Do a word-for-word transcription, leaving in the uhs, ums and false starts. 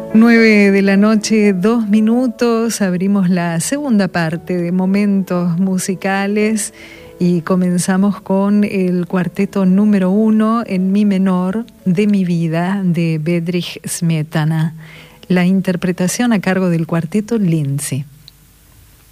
Nueve de la noche, dos minutos, abrimos la segunda parte de Momentos Musicales y comenzamos con el cuarteto número uno en mi menor de mi vida de Bedřich Smetana. La interpretación a cargo del cuarteto Lindsay.